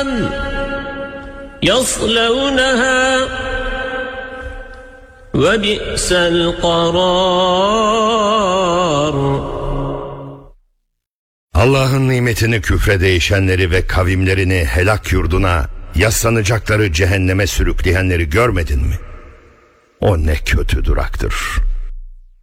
يصلونها وبئس القرار. Allah'ın nimetini küfre değişenleri ve kavimlerini helak yurduna, yaslanacakları cehenneme sürükleyenleri görmedin mi? O ne kötü duraktır.